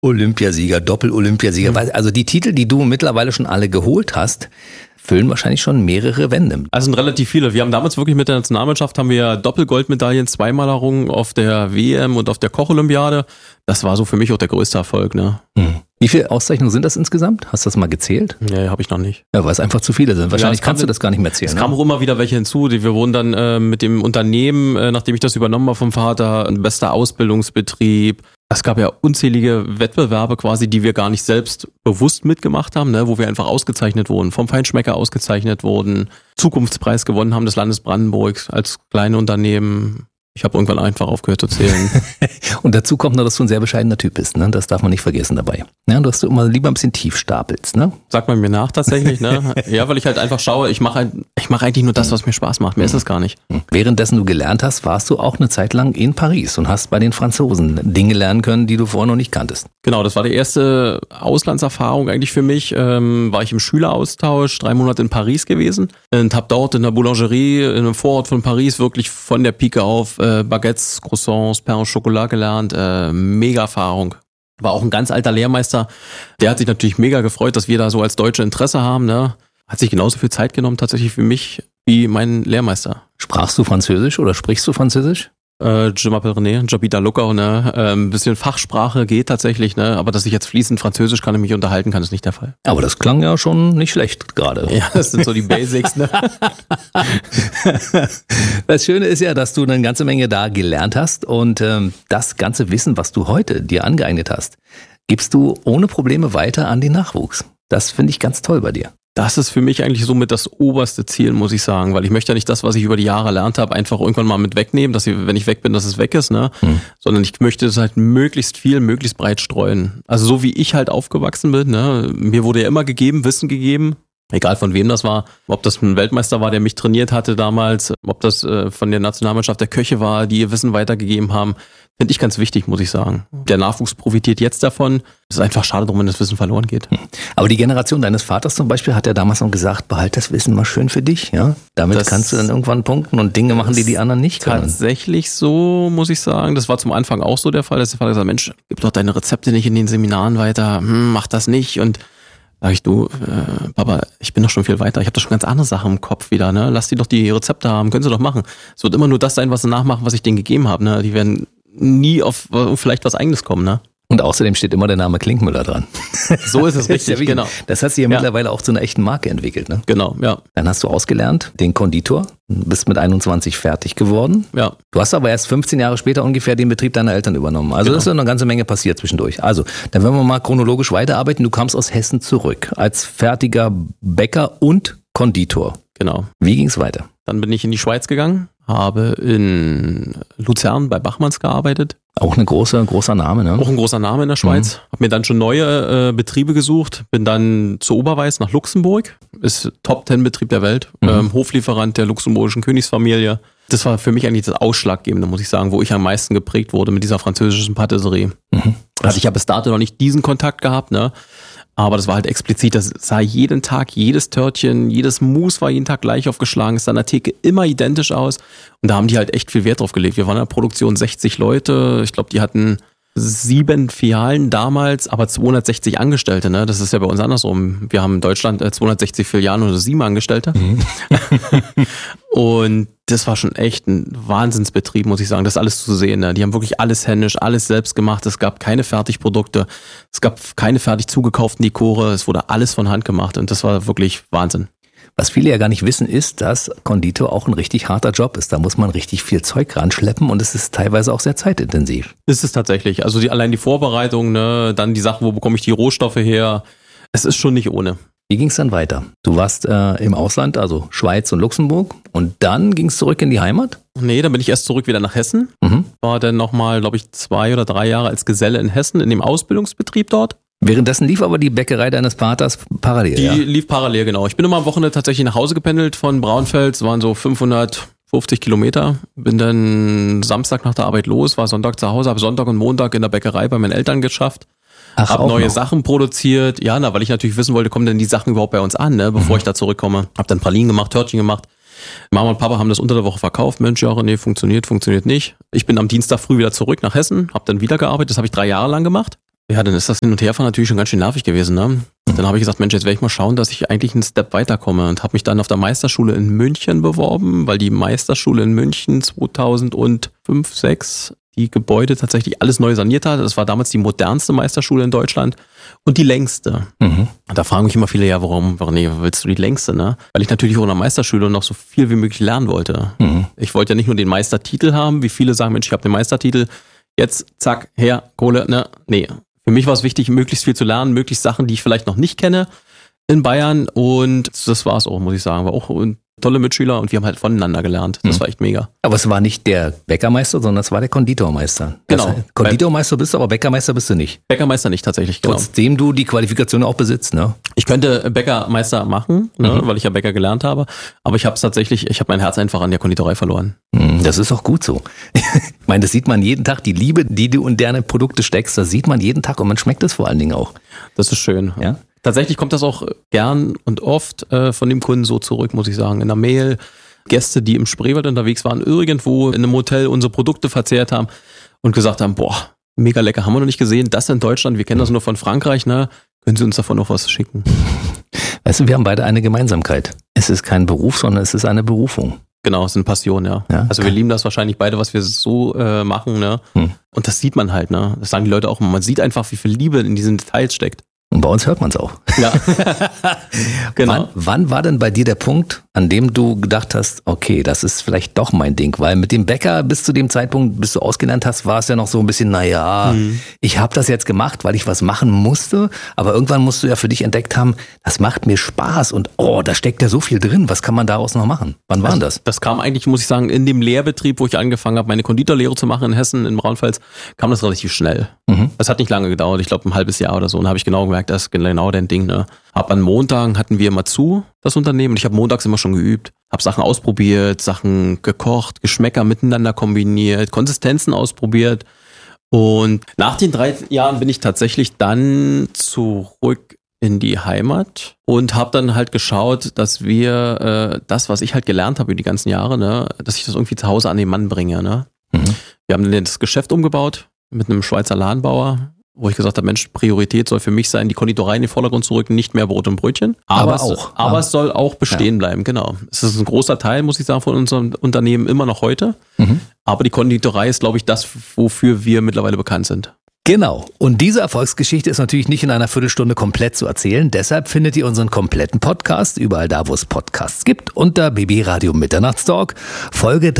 Olympiasieger, Doppel-Olympiasieger. Also die Titel, die du mittlerweile schon alle geholt hast, füllen wahrscheinlich schon mehrere Wände. Also sind relativ viele. Wir haben damals wirklich mit der Nationalmannschaft haben wir Doppelgoldmedaillen zweimal errungen auf der WM und auf der Koch-Olympiade. Das war so für mich auch der größte Erfolg. Ne? Wie viele Auszeichnungen sind das insgesamt? Hast du das mal gezählt? Nee, habe ich noch nicht. Ja, weil es einfach zu viele sind. Wahrscheinlich kannst du das gar nicht mehr zählen. Es kamen auch immer wieder welche hinzu. Wir wurden dann mit dem Unternehmen, nachdem ich das übernommen habe vom Vater, ein bester Ausbildungsbetrieb. Es gab ja unzählige Wettbewerbe quasi, die wir gar nicht selbst bewusst mitgemacht haben, ne, wo wir einfach ausgezeichnet wurden, vom Feinschmecker ausgezeichnet wurden, Zukunftspreis gewonnen haben des Landes Brandenburg als kleine Unternehmen. Ich habe irgendwann einfach aufgehört zu zählen. Und dazu kommt noch, dass du ein sehr bescheidener Typ bist, ne? Das darf man nicht vergessen dabei. Ja, dass du immer lieber ein bisschen tief stapelst, ne? Sagt man mir nach tatsächlich, ne? Ja, weil ich halt einfach schaue, ich mache eigentlich nur das, was mir Spaß macht. Mehr ist es gar nicht. Währenddessen du gelernt hast, warst du auch eine Zeit lang in Paris und hast bei den Franzosen Dinge lernen können, die du vorher noch nicht kanntest. Genau, das war die erste Auslandserfahrung eigentlich für mich. War ich im Schüleraustausch, 3 Monate in Paris gewesen und habe dort in der Boulangerie in einem Vorort von Paris wirklich von der Pike auf Baguettes, Croissants, Pain au Chocolat gelernt. Mega Erfahrung. War auch ein ganz alter Lehrmeister. Der hat sich natürlich mega gefreut, dass wir da so als Deutsche Interesse haben. Ne? Hat sich genauso viel Zeit genommen tatsächlich für mich wie mein Lehrmeister. Sprachst du Französisch oder sprichst du Französisch? Je m'appelle René, j'habite à Luckau, ne? Ein bisschen Fachsprache geht tatsächlich, ne? Aber dass ich jetzt fließend Französisch kann und mich unterhalten kann, ist nicht der Fall. Aber das klang ja schon nicht schlecht gerade. Ja, das sind so die Basics, ne? Das Schöne ist ja, dass du eine ganze Menge da gelernt hast und das ganze Wissen, was du heute dir angeeignet hast, gibst du ohne Probleme weiter an den Nachwuchs. Das finde ich ganz toll bei dir. Das ist für mich eigentlich somit das oberste Ziel, muss ich sagen, weil ich möchte ja nicht das, was ich über die Jahre erlernt habe, einfach irgendwann mal mit wegnehmen, dass wenn ich weg bin, dass es weg ist, ne? Sondern ich möchte es halt möglichst viel, möglichst breit streuen. Also so wie ich halt aufgewachsen bin, ne? Mir wurde ja immer Wissen gegeben, egal von wem das war, ob das ein Weltmeister war, der mich trainiert hatte damals, ob das von der Nationalmannschaft der Köche war, die ihr Wissen weitergegeben haben. Finde ich ganz wichtig, muss ich sagen. Der Nachwuchs profitiert jetzt davon. Es ist einfach schade drum, wenn das Wissen verloren geht. Aber die Generation deines Vaters zum Beispiel hat ja damals noch gesagt, behalt das Wissen mal schön für dich. Ja? Damit kannst du dann irgendwann punkten und Dinge machen, die anderen nicht können. Tatsächlich so, muss ich sagen. Das war zum Anfang auch so der Fall, dass der Vater gesagt hat, Mensch, gib doch deine Rezepte nicht in den Seminaren weiter. Mach das nicht. Und sag ich, du, Papa, ich bin doch schon viel weiter. Ich habe doch schon ganz andere Sachen im Kopf wieder. Ne? Lass die doch die Rezepte haben. Können sie doch machen. Es wird immer nur das sein, was sie nachmachen, was ich denen gegeben habe. Ne? Die werden nie auf vielleicht was Eigenes kommen, ne? Und außerdem steht immer der Name Klinkmüller dran. So ist es richtig, ja, genau. Das hat sich ja mittlerweile auch zu einer echten Marke entwickelt, ne? Genau, ja. Dann hast du ausgelernt, den Konditor, bist mit 21 fertig geworden. Ja. Du hast aber erst 15 Jahre später ungefähr den Betrieb deiner Eltern übernommen. Also das ist eine ganze Menge passiert zwischendurch. Also, dann werden wir mal chronologisch weiterarbeiten. Du kamst aus Hessen zurück als fertiger Bäcker und Konditor. Genau. Wie ging's weiter? Dann bin ich in die Schweiz gegangen, habe in Luzern bei Bachmanns gearbeitet. Auch ein großer Name, ne? Auch ein großer Name in der Schweiz. Habe mir dann schon neue Betriebe gesucht, bin dann zu Oberweiß nach Luxemburg, ist Top-10-Betrieb der Welt, Hoflieferant der luxemburgischen Königsfamilie. Das war für mich eigentlich das Ausschlaggebende, muss ich sagen, wo ich am meisten geprägt wurde mit dieser französischen Patisserie. Also ich habe bis dato noch nicht diesen Kontakt gehabt, ne? Aber das war halt explizit, das sah jeden Tag, jedes Törtchen, jedes Mousse war jeden Tag gleich aufgeschlagen, es sah an der Theke immer identisch aus. Und da haben die halt echt viel Wert drauf gelegt. Wir waren in der Produktion 60 Leute, ich glaube, die hatten 7 Filialen damals, aber 260 Angestellte, ne? Das ist ja bei uns andersrum. Wir haben in Deutschland 260 Filialen und 7 Angestellte. Und das war schon echt ein Wahnsinnsbetrieb, muss ich sagen, das alles zu sehen. Ne? Die haben wirklich alles händisch, alles selbst gemacht. Es gab keine Fertigprodukte, es gab keine fertig zugekauften Dekore, es wurde alles von Hand gemacht und das war wirklich Wahnsinn. Was viele ja gar nicht wissen, ist, dass Konditor auch ein richtig harter Job ist. Da muss man richtig viel Zeug ranschleppen und es ist teilweise auch sehr zeitintensiv. Ist es tatsächlich. Also allein die Vorbereitung, ne, dann die Sachen, wo bekomme ich die Rohstoffe her, es ist schon nicht ohne. Wie ging es dann weiter? Du warst im Ausland, also Schweiz und Luxemburg und dann ging es zurück in die Heimat? Nee, dann bin ich erst zurück wieder nach Hessen. War dann nochmal, glaube ich, 2 oder 3 Jahre als Geselle in Hessen in dem Ausbildungsbetrieb dort. Währenddessen lief aber die Bäckerei deines Vaters parallel, Die lief parallel, genau. Ich bin immer am Wochenende tatsächlich nach Hause gependelt von Braunfels, es waren so 550 Kilometer. Bin dann Samstag nach der Arbeit los, war Sonntag zu Hause, habe Sonntag und Montag in der Bäckerei bei meinen Eltern geschafft. Hab neue Sachen produziert, ja, weil ich natürlich wissen wollte, kommen denn die Sachen überhaupt bei uns an, ne, bevor ich da zurückkomme. Hab dann Pralinen gemacht, Törtchen gemacht. Mama und Papa haben das unter der Woche verkauft. Mensch, ja, nee, funktioniert nicht. Ich bin am Dienstag früh wieder zurück nach Hessen, hab dann wieder gearbeitet, das habe ich 3 Jahre lang gemacht. Ja, dann ist das Hin- und Herfahren natürlich schon ganz schön nervig gewesen, ne? Dann habe ich gesagt, Mensch, jetzt werde ich mal schauen, dass ich eigentlich einen Step weiterkomme und habe mich dann auf der Meisterschule in München beworben, weil die Meisterschule in München 2005, 2006 die Gebäude tatsächlich alles neu saniert hat. Das war damals die modernste Meisterschule in Deutschland und die längste. Da fragen mich immer viele, ja, warum willst du die längste, ne? Weil ich natürlich auch in der Meisterschule noch so viel wie möglich lernen wollte. Ich wollte ja nicht nur den Meistertitel haben, wie viele sagen, Mensch, ich habe den Meistertitel, jetzt zack, her, Kohle, ne? Nee. Für mich war es wichtig, möglichst viel zu lernen, möglichst Sachen, die ich vielleicht noch nicht kenne in Bayern und das war es auch, muss ich sagen. War auch tolle Mitschüler und wir haben halt voneinander gelernt. Das war echt mega. Aber es war nicht der Bäckermeister, sondern es war der Konditormeister. Genau. Das heißt, Konditormeister bist du, aber Bäckermeister bist du nicht. Bäckermeister nicht tatsächlich, genau. Trotzdem du die Qualifikation auch besitzt, ne? Ich könnte Bäckermeister machen, ne, weil ich ja Bäcker gelernt habe, aber ich habe mein Herz einfach an der Konditorei verloren. Das ist auch gut so. Ich meine, das sieht man jeden Tag, die Liebe, die du in deine Produkte steckst, das sieht man jeden Tag und man schmeckt es vor allen Dingen auch. Das ist schön. Ja? Tatsächlich kommt das auch gern und oft von dem Kunden so zurück, muss ich sagen. In der Mail, Gäste, die im Spreewald unterwegs waren, irgendwo in einem Hotel unsere Produkte verzehrt haben und gesagt haben, boah, mega lecker, haben wir noch nicht gesehen, das in Deutschland, wir kennen das nur von Frankreich, ne? Können Sie uns davon noch was schicken? Weißt du, wir haben beide eine Gemeinsamkeit. Es ist kein Beruf, sondern es ist eine Berufung. Genau, es ist eine Passion, ja. Also wir lieben das wahrscheinlich beide, was wir so machen, ne? Und das sieht man halt, ne? Das sagen die Leute auch immer. Man sieht einfach, wie viel Liebe in diesen Details steckt. Und bei uns hört man es auch. Ja, genau. Wann war denn bei dir der Punkt, an dem du gedacht hast, okay, das ist vielleicht doch mein Ding? Weil mit dem Bäcker bis zu dem Zeitpunkt, bis du ausgelernt hast, war es ja noch so ein bisschen, ich habe das jetzt gemacht, weil ich was machen musste. Aber irgendwann musst du ja für dich entdeckt haben, das macht mir Spaß und da steckt ja so viel drin. Was kann man daraus noch machen? Wann war das? Das kam eigentlich, muss ich sagen, in dem Lehrbetrieb, wo ich angefangen habe, meine Konditorlehre zu machen in Hessen, in Braunfels, kam das relativ schnell. Das hat nicht lange gedauert, ich glaube ein halbes Jahr oder so. Und da habe ich genau gemerkt, das ist genau dein Ding. Ne? An Montagen hatten wir immer zu, das Unternehmen. Und ich habe montags immer schon geübt. Habe Sachen ausprobiert, Sachen gekocht, Geschmäcker miteinander kombiniert, Konsistenzen ausprobiert. Und nach den 3 Jahren bin ich tatsächlich dann zurück in die Heimat und habe dann halt geschaut, dass wir das, was ich halt gelernt habe über die ganzen Jahre, ne, dass ich das irgendwie zu Hause an den Mann bringe. Ne? Wir haben dann das Geschäft umgebaut mit einem Schweizer Ladenbauer, wo ich gesagt habe, Mensch, Priorität soll für mich sein, die Konditorei in den Vordergrund zu rücken, nicht mehr Brot und Brötchen. Aber es soll auch bestehen bleiben, genau. Es ist ein großer Teil, muss ich sagen, von unserem Unternehmen immer noch heute. Aber die Konditorei ist, glaube ich, das, wofür wir mittlerweile bekannt sind. Genau. Und diese Erfolgsgeschichte ist natürlich nicht in einer Viertelstunde komplett zu erzählen. Deshalb findet ihr unseren kompletten Podcast überall da, wo es Podcasts gibt, unter BB Radio Mitternachtstalk, Folge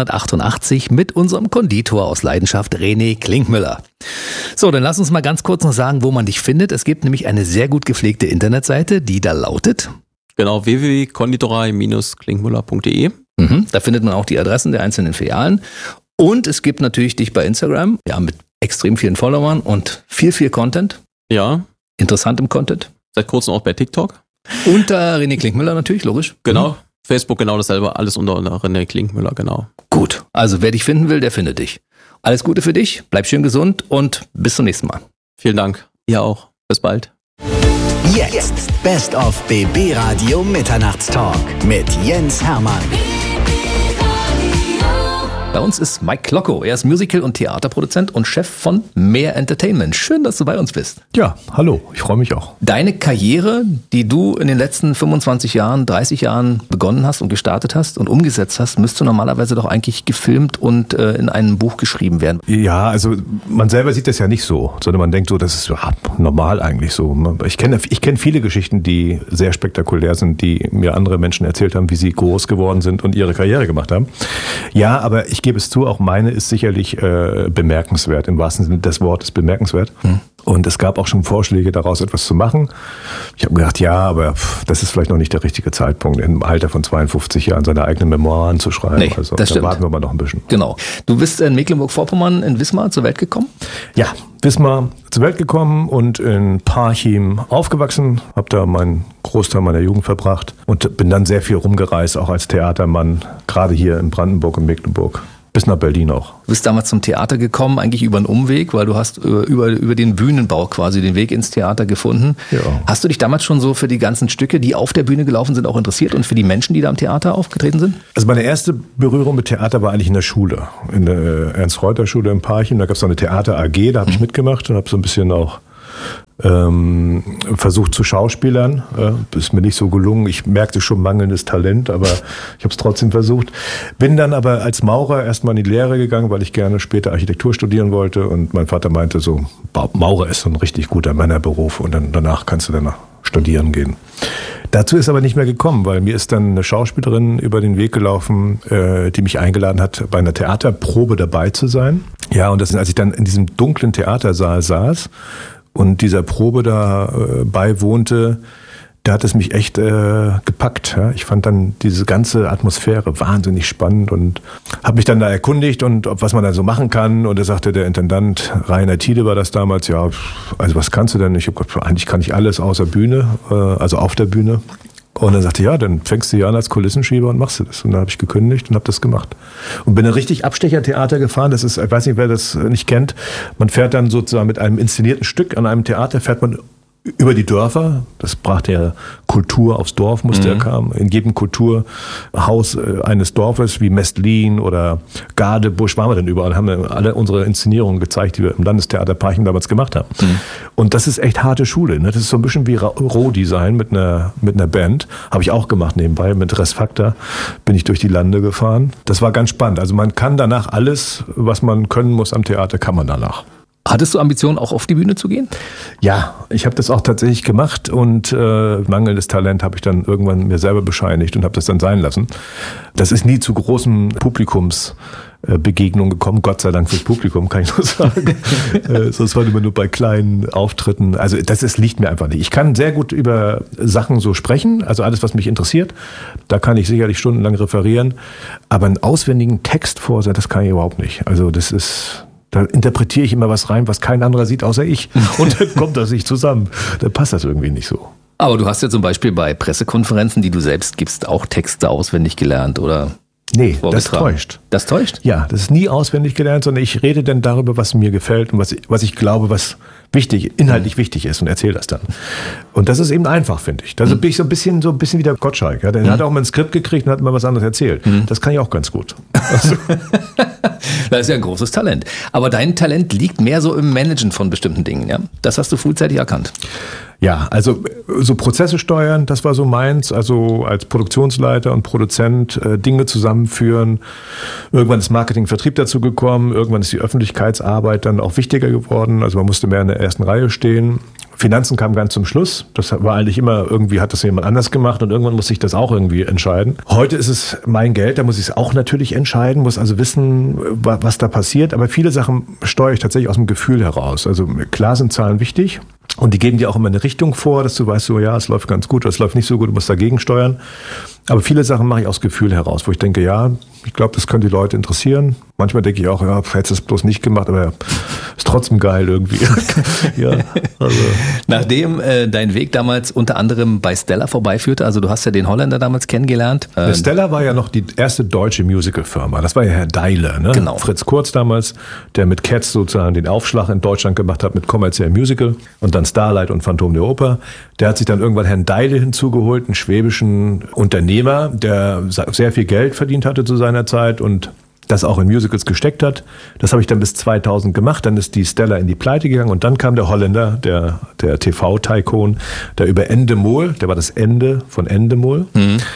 388 mit unserem Konditor aus Leidenschaft, René Klinkmüller. So, dann lass uns mal ganz kurz noch sagen, wo man dich findet. Es gibt nämlich eine sehr gut gepflegte Internetseite, die da lautet genau, www.konditorei-klinkmüller.de. Da findet man auch die Adressen der einzelnen Filialen. Und es gibt natürlich dich bei Instagram, ja, mit extrem vielen Followern und viel Content. Ja. Interessantem Content. Seit kurzem auch bei TikTok. Unter René Klinkmüller natürlich, logisch. Genau. Facebook genau dasselbe, alles unter René Klinkmüller, genau. Gut, also wer dich finden will, der findet dich. Alles Gute für dich, bleib schön gesund und bis zum nächsten Mal. Vielen Dank. Ihr auch. Bis bald. Jetzt Best of BB Radio Mitternachtstalk mit Jens Hermann. Bei uns ist Mike Klockow. Er ist Musical- und Theaterproduzent und Chef von Mehr Entertainment. Schön, dass du bei uns bist. Ja, hallo. Ich freue mich auch. Deine Karriere, die du in den letzten 25 Jahren, 30 Jahren begonnen hast und gestartet hast und umgesetzt hast, müsste normalerweise doch eigentlich gefilmt und in einem Buch geschrieben werden. Ja, also man selber sieht das ja nicht so, sondern man denkt so, das ist normal eigentlich so. Ich kenne viele Geschichten, die sehr spektakulär sind, die mir andere Menschen erzählt haben, wie sie groß geworden sind und ihre Karriere gemacht haben. Ja, aber ich gebe es zu, auch meine ist sicherlich bemerkenswert, im wahrsten Sinne des Wortes bemerkenswert. Und es gab auch schon Vorschläge, daraus etwas zu machen. Ich habe gedacht, ja, aber das ist vielleicht noch nicht der richtige Zeitpunkt, im Alter von 52 Jahren seine eigenen Memoiren zu schreiben. Nee, also das da stimmt. warten wir mal noch ein bisschen. Genau. Du bist in Mecklenburg-Vorpommern in Wismar zur Welt gekommen? Ja, Wismar zur Welt gekommen und in Parchim aufgewachsen, habe da meinen Großteil meiner Jugend verbracht und bin dann sehr viel rumgereist, auch als Theatermann, gerade hier in Brandenburg und Mecklenburg. Bis nach Berlin auch. Du bist damals zum Theater gekommen, eigentlich über einen Umweg, weil du hast über den Bühnenbau quasi den Weg ins Theater gefunden. Ja. Hast du dich damals schon so für die ganzen Stücke, die auf der Bühne gelaufen sind, auch interessiert und für die Menschen, die da am Theater aufgetreten sind? Also meine erste Berührung mit Theater war eigentlich in der Schule, in der Ernst-Reuter-Schule in Parchim. Da gab es so eine Theater-AG, da habe ich mitgemacht und habe so ein bisschen auch versucht zu schauspielern. Ist mir nicht so gelungen. Ich merkte schon mangelndes Talent, aber ich habe es trotzdem versucht. Bin dann aber als Maurer erstmal in die Lehre gegangen, weil ich gerne später Architektur studieren wollte. Und mein Vater meinte so, Maurer ist so ein richtig guter Männerberuf und dann danach kannst du dann studieren gehen. Dazu ist aber nicht mehr gekommen, weil mir ist dann eine Schauspielerin über den Weg gelaufen, die mich eingeladen hat, bei einer Theaterprobe dabei zu sein. Ja, und als ich dann in diesem dunklen Theatersaal saß und dieser Probe da beiwohnte, da hat es mich echt gepackt. Ja? Ich fand dann diese ganze Atmosphäre wahnsinnig spannend und habe mich dann da erkundigt und was man da so machen kann. Und da sagte der Intendant, Rainer Tiede war das damals, ja, also was kannst du denn? Ich habe gesagt, eigentlich kann ich alles außer Bühne, also auf der Bühne. Und dann sagte ja, dann fängst du hier an als Kulissenschieber und machst du das. Und dann habe ich gekündigt und habe das gemacht. Und bin dann richtig Abstechertheater gefahren. Das ist, ich weiß nicht, wer das nicht kennt. Man fährt dann sozusagen mit einem inszenierten Stück an einem Theater, fährt man über die Dörfer, das brachte ja Kultur aufs Dorf, musste er kam. In jedem Kulturhaus eines Dorfes wie Mestlin oder Gadebusch waren wir dann überall, haben wir alle unsere Inszenierungen gezeigt, die wir im Landestheater Parchim damals gemacht haben. Und das ist echt harte Schule. Ne? Das ist so ein bisschen wie Rohdesign mit einer Band. Habe ich auch gemacht nebenbei. Mit Restfaktor bin ich durch die Lande gefahren. Das war ganz spannend. Also man kann danach alles, was man können muss am Theater, kann man danach. Hattest du Ambitionen, auch auf die Bühne zu gehen? Ja, ich habe das auch tatsächlich gemacht und mangelndes Talent habe ich dann irgendwann mir selber bescheinigt und habe das dann sein lassen. Das ist nie zu großen Publikumsbegegnungen gekommen, Gott sei Dank fürs Publikum, kann ich nur sagen. Sonst war immer nur bei kleinen Auftritten. Also das liegt mir einfach nicht. Ich kann sehr gut über Sachen so sprechen, also alles, was mich interessiert. Da kann ich sicherlich stundenlang referieren. Aber einen auswendigen Text vorsagen, das kann ich überhaupt nicht. Also da interpretiere ich immer was rein, was kein anderer sieht, außer ich. Und dann kommt das nicht zusammen. Dann passt das irgendwie nicht so. Aber du hast ja zum Beispiel bei Pressekonferenzen, die du selbst gibst, auch Texte auswendig gelernt, oder? Nee, das täuscht. Das täuscht? Ja, das ist nie auswendig gelernt, sondern ich rede dann darüber, was mir gefällt und was ich glaube, was inhaltlich wichtig ist und erzähle das dann. Und das ist eben einfach, finde ich. Da bin ich so ein bisschen wie der Gottschalk. Ja? Der hat auch mal ein Skript gekriegt und hat mal was anderes erzählt. Das kann ich auch ganz gut. Also. Das ist ja ein großes Talent. Aber dein Talent liegt mehr so im Managen von bestimmten Dingen, ja? Das hast du frühzeitig erkannt. Ja, also so Prozesse steuern, das war so meins. Also als Produktionsleiter und Produzent Dinge zusammenführen. Irgendwann ist Marketing, Vertrieb dazu gekommen. Irgendwann ist die Öffentlichkeitsarbeit dann auch wichtiger geworden. Also man musste mehr in der ersten Reihe stehen. Finanzen kam ganz zum Schluss. Das war eigentlich immer, irgendwie hat das jemand anders gemacht und irgendwann muss ich das auch irgendwie entscheiden. Heute ist es mein Geld, da muss ich es auch natürlich entscheiden, muss also wissen, was da passiert. Aber viele Sachen steuere ich tatsächlich aus dem Gefühl heraus. Also klar sind Zahlen wichtig und die geben dir auch immer eine Richtung vor, dass du weißt, so ja, es läuft ganz gut oder es läuft nicht so gut, du musst dagegen steuern. Aber viele Sachen mache ich aus Gefühl heraus, wo ich denke, ja, ich glaube, das könnte die Leute interessieren. Manchmal denke ich auch, ja, hättest du es bloß nicht gemacht, aber ist trotzdem geil irgendwie. Ja, also. Nachdem dein Weg damals unter anderem bei Stella vorbeiführte, also du hast ja den Holländer damals kennengelernt. Stella war ja noch die erste deutsche Musicalfirma. Das war ja Herr Deile, ne? Genau. Fritz Kurz damals, der mit Cats sozusagen den Aufschlag in Deutschland gemacht hat mit kommerziellem Musical und dann Starlight und Phantom der Oper. Der hat sich dann irgendwann Herrn Deile hinzugeholt, einen schwäbischen Unternehmer, der sehr viel Geld verdient hatte zu seiner Zeit und das auch in Musicals gesteckt hat. Das habe ich dann bis 2000 gemacht. Dann ist die Stella in die Pleite gegangen und dann kam der Holländer, der TV-Tycoon, der über Endemol, der war das Ende von Endemol,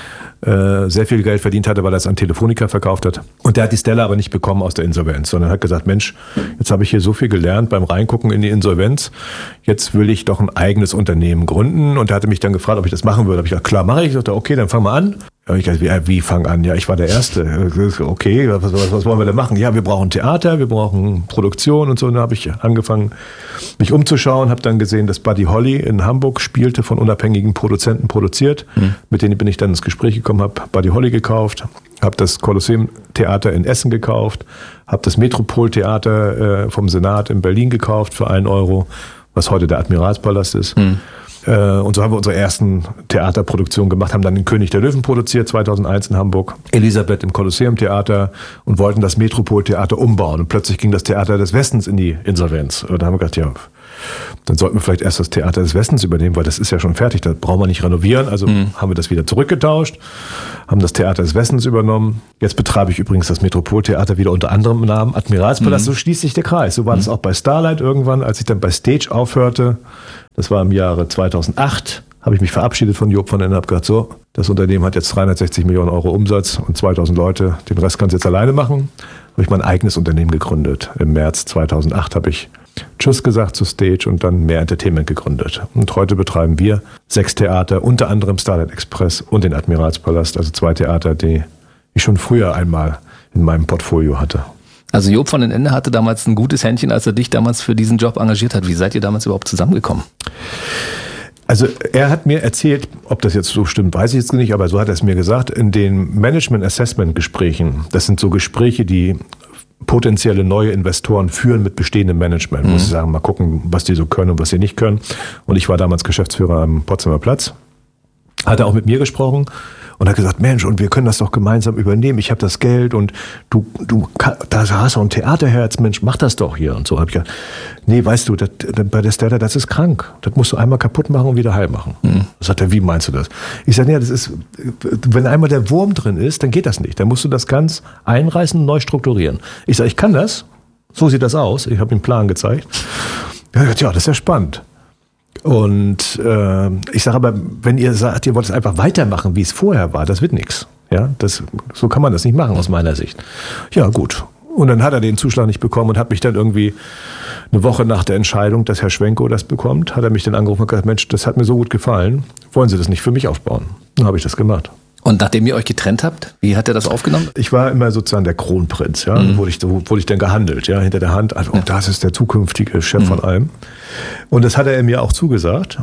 sehr viel Geld verdient hatte, weil er es an Telefonica verkauft hat. Und der hat die Stella aber nicht bekommen aus der Insolvenz, sondern hat gesagt, Mensch, jetzt habe ich hier so viel gelernt beim Reingucken in die Insolvenz, jetzt will ich doch ein eigenes Unternehmen gründen. Und er hatte mich dann gefragt, ob ich das machen würde. Da habe ich gesagt, klar, mache ich. Ich sagte, okay, dann fang mal an. Ich dachte, wie fang an? Ja, ich war der Erste. Okay, was wollen wir denn machen? Ja, wir brauchen Theater, wir brauchen Produktion und so. Und dann habe ich angefangen, mich umzuschauen, habe dann gesehen, dass Buddy Holly in Hamburg spielte, von unabhängigen Produzenten produziert. Mit denen bin ich dann ins Gespräch gekommen, habe Buddy Holly gekauft, habe das Kolosseum Theater in Essen gekauft, habe das Metropoltheater vom Senat in Berlin gekauft für 1 Euro, was heute der Admiralspalast ist. Und so haben wir unsere ersten Theaterproduktionen gemacht, haben dann den König der Löwen produziert, 2001 in Hamburg, Elisabeth im Kolosseum Theater und wollten das Metropoltheater umbauen. Und plötzlich ging das Theater des Westens in die Insolvenz. Und da haben wir gedacht, ja, dann sollten wir vielleicht erst das Theater des Westens übernehmen, weil das ist ja schon fertig, da brauchen wir nicht renovieren. Also haben wir das wieder zurückgetauscht, haben das Theater des Westens übernommen. Jetzt betreibe ich übrigens das Metropoltheater wieder unter anderem Namen Admiralspalast. So schließt sich der Kreis. So war das auch bei Starlight irgendwann, als ich dann bei Stage aufhörte. Das war im Jahre 2008. Habe ich mich verabschiedet von Joop van den Ende, habe gesagt, so, das Unternehmen hat jetzt 360 Millionen Euro Umsatz und 2000 Leute, den Rest kannst du jetzt alleine machen. Habe ich mein eigenes Unternehmen gegründet. Im März 2008 habe ich Tschüss gesagt zu Stage und dann Mehr Entertainment gegründet. Und heute betreiben wir 6 Theater, unter anderem Starlight Express und den Admiralspalast, also 2 Theater, die ich schon früher einmal in meinem Portfolio hatte. Also Joop van den Ende hatte damals ein gutes Händchen, als er dich damals für diesen Job engagiert hat. Wie seid ihr damals überhaupt zusammengekommen? Also er hat mir erzählt, ob das jetzt so stimmt, weiß ich jetzt nicht, aber so hat er es mir gesagt, in den Management-Assessment-Gesprächen, das sind so Gespräche, die potenzielle neue Investoren führen mit bestehendem Management. Muss ich sagen, mal gucken, was die so können und was sie nicht können. Und ich war damals Geschäftsführer am Potsdamer Platz, hat er auch mit mir gesprochen und hat gesagt, Mensch, und wir können das doch gemeinsam übernehmen. Ich habe das Geld und du da hast du ein Theaterherz, Mensch, mach das doch hier. Und so habe ich gesagt, nee, weißt du, bei der Stella, das ist krank. Das musst du einmal kaputt machen und wieder heil machen. Sagt er, wie meinst du das? Ich sage, ja, das ist, wenn einmal der Wurm drin ist, dann geht das nicht. Dann musst du das ganz einreißen und neu strukturieren. Ich sage, ich kann das. So sieht das aus. Ich habe ihm einen Plan gezeigt. Er hat gesagt, ja, das ist ja spannend. Und ich sage aber, wenn ihr sagt, ihr wollt es einfach weitermachen, wie es vorher war, das wird nichts. Ja, so kann man das nicht machen aus meiner Sicht. Ja, gut. Und dann hat er den Zuschlag nicht bekommen und hat mich dann irgendwie eine Woche nach der Entscheidung, dass Herr Schwenko das bekommt, hat er mich dann angerufen und gesagt, Mensch, das hat mir so gut gefallen, wollen Sie das nicht für mich aufbauen? Dann habe ich das gemacht. Und nachdem ihr euch getrennt habt, wie hat er das aufgenommen? Ich war immer sozusagen der Kronprinz, ja. Wurde ich dann gehandelt, ja, hinter der Hand. Also, das ist der zukünftige Chef von allem. Und das hat er mir auch zugesagt.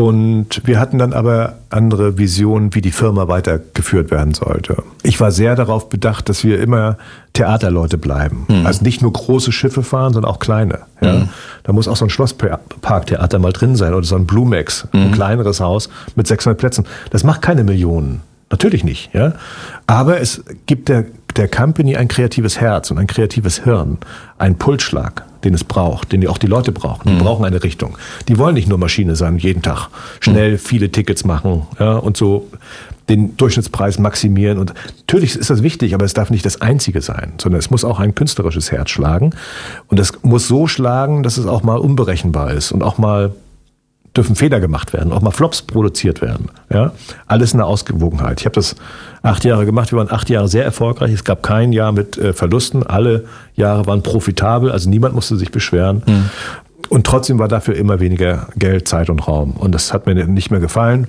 Und wir hatten dann aber andere Visionen, wie die Firma weitergeführt werden sollte. Ich war sehr darauf bedacht, dass wir immer Theaterleute bleiben. Also nicht nur große Schiffe fahren, sondern auch kleine. Ja. Da muss auch so ein Schlossparktheater mal drin sein oder so ein Blumex, ein kleineres Haus mit 600 Plätzen. Das macht keine Millionen. Natürlich nicht, ja. Aber es gibt der Company ein kreatives Herz und ein kreatives Hirn, einen Pulsschlag, den es braucht, den auch die Leute brauchen. Die brauchen eine Richtung. Die wollen nicht nur Maschine sein, jeden Tag schnell viele Tickets machen, ja, und so den Durchschnittspreis maximieren. Und natürlich ist das wichtig, aber es darf nicht das Einzige sein, sondern es muss auch ein künstlerisches Herz schlagen. Und es muss so schlagen, dass es auch mal unberechenbar ist und auch mal dürfen Fehler gemacht werden, auch mal Flops produziert werden. Ja? Alles in der Ausgewogenheit. Ich habe das 8 Jahre gemacht, wir waren 8 Jahre sehr erfolgreich, es gab kein Jahr mit Verlusten, alle Jahre waren profitabel, also niemand musste sich beschweren. Und trotzdem war dafür immer weniger Geld, Zeit und Raum. Und das hat mir nicht mehr gefallen.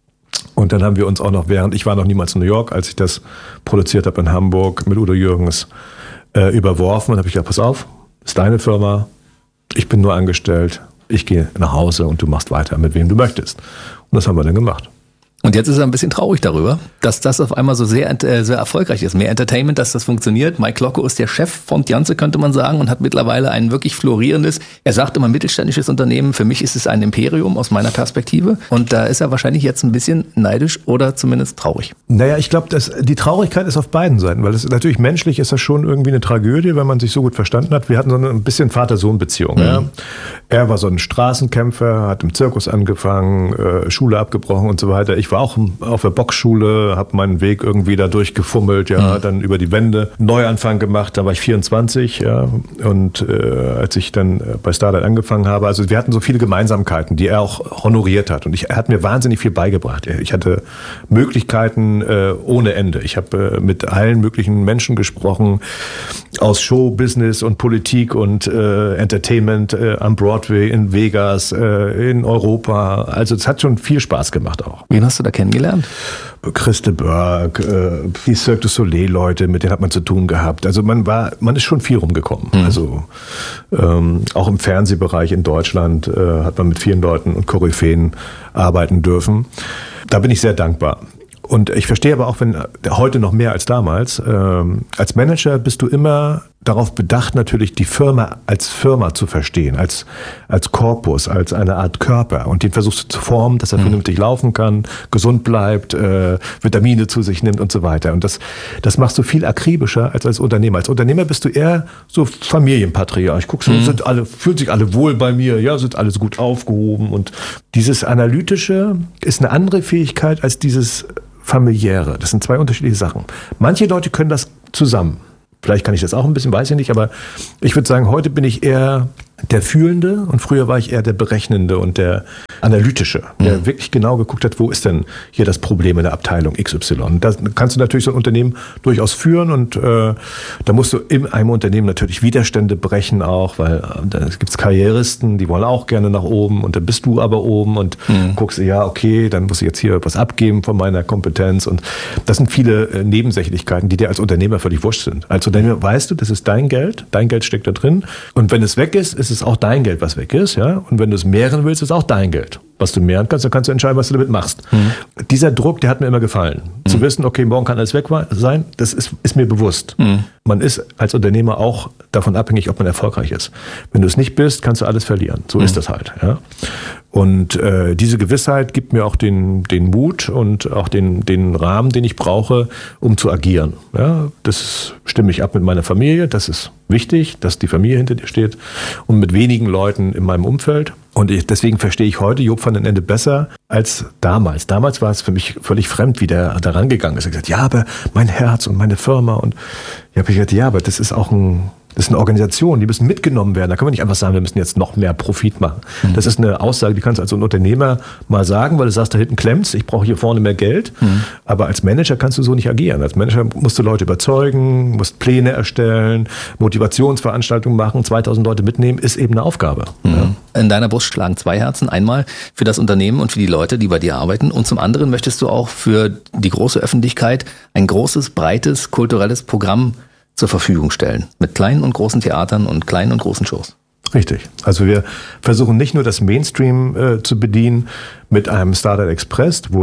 Und dann haben wir uns auch noch ich war noch niemals in New York, als ich das produziert habe in Hamburg mit Udo Jürgens, überworfen. Und habe ich gesagt, pass auf, ist deine Firma, ich bin nur angestellt, ich gehe nach Hause und du machst weiter, mit wem du möchtest. Und das haben wir dann gemacht. Und jetzt ist er ein bisschen traurig darüber, dass das auf einmal so sehr erfolgreich ist. Mehr Entertainment, dass das funktioniert. Mike Locke ist der Chef von Janze, könnte man sagen, und hat mittlerweile ein wirklich florierendes, er sagt immer mittelständisches Unternehmen. Für mich ist es ein Imperium aus meiner Perspektive. Und da ist er wahrscheinlich jetzt ein bisschen neidisch oder zumindest traurig. Naja, ich glaube, die Traurigkeit ist auf beiden Seiten, weil es natürlich menschlich ist das schon irgendwie eine Tragödie, wenn man sich so gut verstanden hat. Wir hatten so ein bisschen Vater-Sohn-Beziehung. Ja. Er war so ein Straßenkämpfer, hat im Zirkus angefangen, Schule abgebrochen und so weiter. Ich war auch auf der Boxschule, habe meinen Weg irgendwie da durchgefummelt, ja, dann über die Wände Neuanfang gemacht, da war ich 24, ja, und als ich dann bei Starlight angefangen habe, also wir hatten so viele Gemeinsamkeiten, die er auch honoriert hat und er hat mir wahnsinnig viel beigebracht. Ich hatte Möglichkeiten ohne Ende. Ich habe mit allen möglichen Menschen gesprochen, aus Show, Business und Politik und Entertainment am Broadway, in Vegas, in Europa. Also es hat schon viel Spaß gemacht auch. Wen hast du da kennengelernt? Christe Berg, die Cirque du Soleil-Leute, mit denen hat man zu tun gehabt. Also man ist schon viel rumgekommen. Also auch im Fernsehbereich in Deutschland hat man mit vielen Leuten und Koryphäen arbeiten dürfen. Da bin ich sehr dankbar. Und ich verstehe aber auch, wenn heute noch mehr als damals, als Manager bist du immer darauf bedacht, natürlich die Firma zu verstehen, als Korpus, als eine Art Körper. Und den versuchst du zu formen, dass er vernünftig laufen kann, gesund bleibt, Vitamine zu sich nimmt und so weiter. Und das machst du viel akribischer als Unternehmer. Als Unternehmer bist du eher so Familienpatriarch. Guckst du, fühlen sich alle wohl bei mir, ja, sind alles gut aufgehoben. Und dieses Analytische ist eine andere Fähigkeit als dieses Familiäre. Das sind zwei unterschiedliche Sachen. Manche Leute können das zusammen. Vielleicht kann ich das auch ein bisschen, weiß ich nicht, aber ich würde sagen, heute bin ich eher der Fühlende und früher war ich eher der Berechnende und der Analytische, der wirklich genau geguckt hat, wo ist denn hier das Problem in der Abteilung XY. Da kannst du natürlich so ein Unternehmen durchaus führen und da musst du in einem Unternehmen natürlich Widerstände brechen auch, weil da gibt es Karrieristen, die wollen auch gerne nach oben und dann bist du aber oben und guckst, ja okay, dann muss ich jetzt hier was abgeben von meiner Kompetenz und das sind viele Nebensächlichkeiten, die dir als Unternehmer völlig wurscht sind. Als Unternehmer weißt du, das ist dein Geld steckt da drin und wenn es weg ist, ist es auch dein Geld, was weg ist, ja. Und wenn du es mehren willst, ist es auch dein Geld, was du mehren kannst. Dann kannst du entscheiden, was du damit machst. Dieser Druck, der hat mir immer gefallen. Zu wissen, okay, morgen kann alles weg sein, das ist mir bewusst. Man ist als Unternehmer auch davon abhängig, ob man erfolgreich ist. Wenn du es nicht bist, kannst du alles verlieren. So ist das halt, ja. Und diese Gewissheit gibt mir auch den Mut und auch den Rahmen, den ich brauche, um zu agieren. Ja, das stimme ich ab mit meiner Familie. Das ist wichtig, dass die Familie hinter dir steht und mit wenigen Leuten in meinem Umfeld. Und deswegen verstehe ich heute Joop van den Ende besser als damals. Damals war es für mich völlig fremd, wie der da rangegangen ist. Er hat gesagt, ja, aber mein Herz und meine Firma. Und ich habe gesagt, ja, aber das ist auch das ist eine Organisation, die müssen mitgenommen werden. Da können wir nicht einfach sagen, wir müssen jetzt noch mehr Profit machen. Das ist eine Aussage, die kannst du als Unternehmer mal sagen, weil du sagst, da hinten klemmt's, ich brauche hier vorne mehr Geld. Aber als Manager kannst du so nicht agieren. Als Manager musst du Leute überzeugen, musst Pläne erstellen, Motivationsveranstaltungen machen, 2000 Leute mitnehmen, ist eben eine Aufgabe. Ja. In deiner Brust schlagen zwei Herzen. Einmal für das Unternehmen und für die Leute, die bei dir arbeiten. Und zum anderen möchtest du auch für die große Öffentlichkeit ein großes, breites, kulturelles Programm zur Verfügung stellen. Mit kleinen und großen Theatern und kleinen und großen Shows. Richtig. Also wir versuchen nicht nur das Mainstream zu bedienen mit einem Starlight Express, wo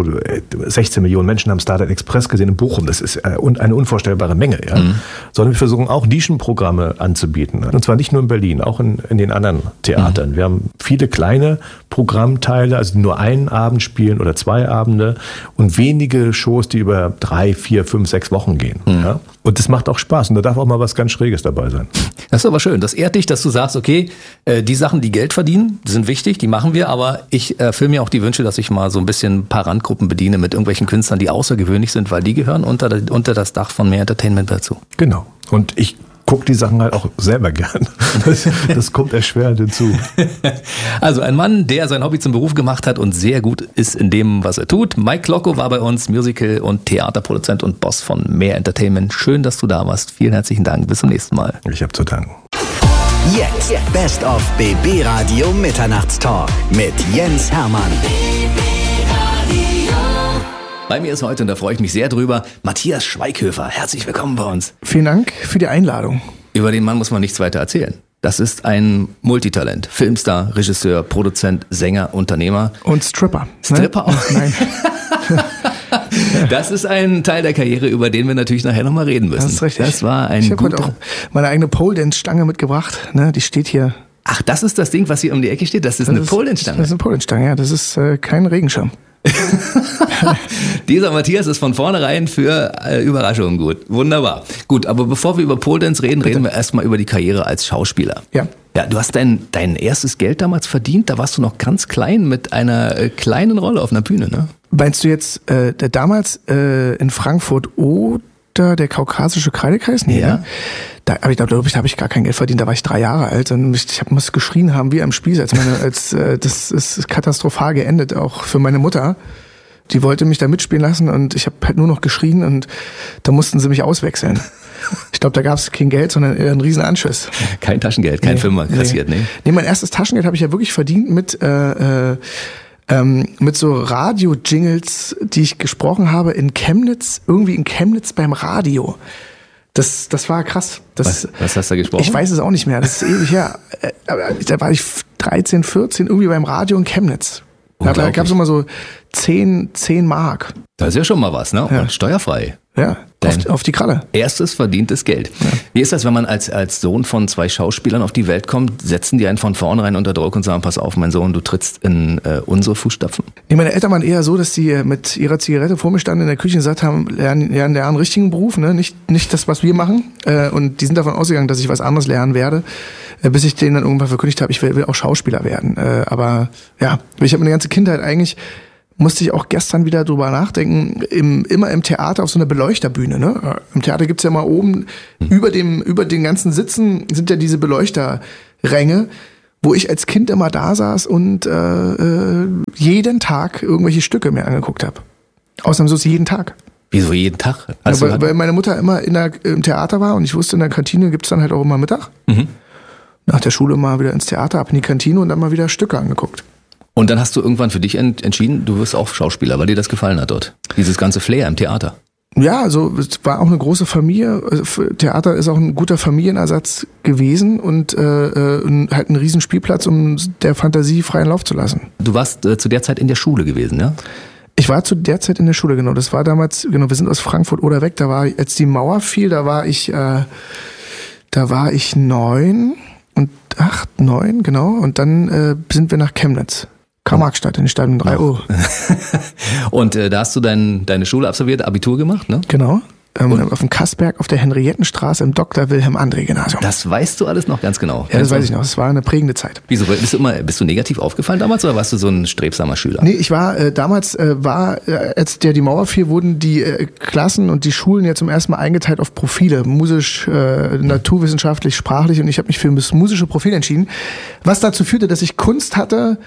16 Millionen Menschen haben Starlight Express gesehen in Bochum. Das ist eine unvorstellbare Menge, ja. Sondern wir versuchen auch Nischenprogramme anzubieten. Und zwar nicht nur in Berlin, auch in den anderen Theatern. Wir haben viele kleine Programmteile, also die nur einen Abend spielen oder 2 Abende und wenige Shows, die über 3, 4, 5, 6 Wochen gehen. Ja. Und das macht auch Spaß und da darf auch mal was ganz Schräges dabei sein. Das ist aber schön. Das ehrt dich, dass du sagst, okay, die Sachen, die Geld verdienen, die sind wichtig, die machen wir, aber ich erfülle mir auch die Wünsche, dass ich mal so ein bisschen ein paar Randgruppen bediene mit irgendwelchen Künstlern, die außergewöhnlich sind, weil die gehören unter das Dach von Mehr Entertainment dazu. Genau. Und ich gucke die Sachen halt auch selber gern. Das kommt erschwerend hinzu. Also ein Mann, der sein Hobby zum Beruf gemacht hat und sehr gut ist in dem, was er tut. Mike Locko war bei uns, Musical- und Theaterproduzent und Boss von Mehr Entertainment. Schön, dass du da warst. Vielen herzlichen Dank. Bis zum nächsten Mal. Ich habe zu danken. Jetzt Best of BB Radio Mitternachtstalk mit Jens Hermann. Bei mir ist heute, und da freue ich mich sehr drüber, Matthias Schweighöfer. Herzlich willkommen bei uns. Vielen Dank für die Einladung. Über den Mann muss man nichts weiter erzählen. Das ist ein Multitalent. Filmstar, Regisseur, Produzent, Sänger, Unternehmer. Und Stripper. Stripper auch? Nein. Das ist ein Teil der Karriere, über den wir natürlich nachher nochmal reden müssen. Das ist richtig. Das war ein Ich habe heute auch meine eigene Pole-Dance-Stange mitgebracht. Ne? Die steht hier. Ach, das ist das Ding, was hier um die Ecke steht? Das ist eine Pole-Dance-Stange? Das ist eine Pole-Dance-Stange, ja. Das ist kein Regenschirm. Dieser Matthias ist von vornherein für Überraschungen gut. Wunderbar. Gut, aber bevor wir über Pole Dance reden, reden wir erstmal über die Karriere als Schauspieler. Ja. Ja, du hast dein erstes Geld damals verdient, da warst du noch ganz klein mit einer kleinen Rolle auf einer Bühne, ne? Meinst du jetzt damals in Frankfurt oder der kaukasische Kreidekreis? Nee, Ja. ne? Aber ich glaube, da habe ich gar kein Geld verdient. Da war ich 3 Jahre alt und ich muss geschrien haben wie am Spieß. Das ist katastrophal geendet, auch für meine Mutter. Die wollte mich da mitspielen lassen und ich habe halt nur noch geschrien und da mussten sie mich auswechseln. Ich glaube, da gab es kein Geld, sondern einen riesen Anschiss. Kein Taschengeld, kein Fünfer kassiert, ne? Nee, mein erstes Taschengeld habe ich ja wirklich verdient mit so Radio-Jingles, die ich gesprochen habe in Chemnitz beim Radio. Das war krass. Was hast du gesprochen? Ich weiß es auch nicht mehr, das ist ewig her. Aber da war ich 13, 14 irgendwie beim Radio in Chemnitz. Da gab es immer so 10 Mark. Das ist ja schon mal was, ne? Ja. Und steuerfrei. Ja, auf die Kralle. Erstes verdientes Geld. Ja. Wie ist das, wenn man als Sohn von 2 Schauspielern auf die Welt kommt? Setzen die einen von vornherein unter Druck und sagen, pass auf, mein Sohn, du trittst in unsere Fußstapfen? Nee, meine Eltern waren eher so, dass die mit ihrer Zigarette vor mir standen in der Küche und gesagt haben, lernen einen richtigen Beruf, ne? Nicht das, was wir machen. Und die sind davon ausgegangen, dass ich was anderes lernen werde, bis ich denen dann irgendwann verkündigt habe, ich will auch Schauspieler werden. Aber ja, ich habe meine ganze Kindheit eigentlich... Musste ich auch gestern wieder drüber nachdenken, immer im Theater auf so einer Beleuchterbühne. Ne? Im Theater gibt's ja mal oben, über den ganzen Sitzen sind ja diese Beleuchterränge, wo ich als Kind immer da saß und jeden Tag irgendwelche Stücke mir angeguckt habe. Ausnahmslos jeden Tag. Wieso jeden Tag? Ja, weil meine Mutter immer im Theater war und ich wusste, in der Kantine gibt's dann halt auch immer Mittag. Nach der Schule mal wieder ins Theater, ab in die Kantine und dann mal wieder Stücke angeguckt. Und dann hast du irgendwann für dich entschieden, du wirst auch Schauspieler, weil dir das gefallen hat dort. Dieses ganze Flair im Theater. Ja, also es war auch eine große Familie. Theater ist auch ein guter Familienersatz gewesen und halt ein Riesen-Spielplatz, um der Fantasie freien Lauf zu lassen. Du warst zu der Zeit in der Schule gewesen, ja? Ich war zu der Zeit in der Schule, genau. Das war damals, genau, wir sind aus Frankfurt oder weg. Da war, als die Mauer fiel, da war ich 9, genau. Und dann sind wir nach Chemnitz. Karl-Marx-Stadt in Stadion 3 Uhr. Und da hast du deine Schule absolviert, Abitur gemacht, ne? Genau. Auf dem Kassberg auf der Henriettenstraße im Dr. Wilhelm André Gymnasium. Das weißt du alles noch ganz genau. Ja, das weiß ich noch. Es war eine prägende Zeit. Wieso? Bist du negativ aufgefallen damals oder warst du so ein strebsamer Schüler? Nee, ich war damals, als die Mauer fiel, wurden die Klassen und die Schulen ja zum ersten Mal eingeteilt auf Profile. Musisch, naturwissenschaftlich, sprachlich. Und ich habe mich für das musische Profil entschieden. Was dazu führte, dass ich Kunst hatte,